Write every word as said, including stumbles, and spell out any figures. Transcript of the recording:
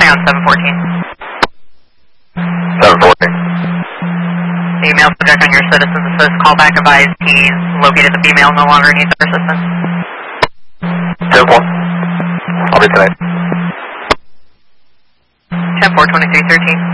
Stay on seven fourteen. seven fourteen. The male subject on your citizen's assist callback advised he's located the female, no longer needs our assistance. ten four. I'll be tonight. ten four twenty-three thirteen.